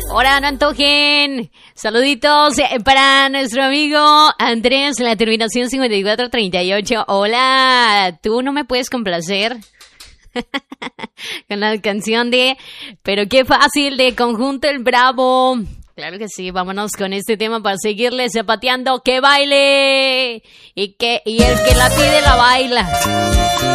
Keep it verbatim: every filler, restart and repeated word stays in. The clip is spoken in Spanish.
Ahora no antojen. Saluditos para nuestro amigo Andrés, la terminación cincuenta y cuatro treinta y ocho. Hola, ¿tú no me puedes complacer? Con la canción de Pero qué fácil de Conjunto El Bravo. Claro que sí, vámonos con este tema para seguirle zapateando. ¡Que baile! Y, que, y el que la pide la baila.